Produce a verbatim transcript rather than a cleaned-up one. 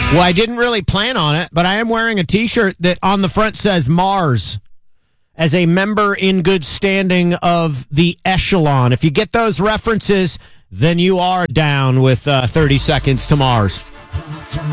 Well, I didn't really plan on it, but I am wearing a T-shirt that on the front says Mars as a member in good standing of the Echelon. If you get those references, then you are down with uh, thirty Seconds to Mars.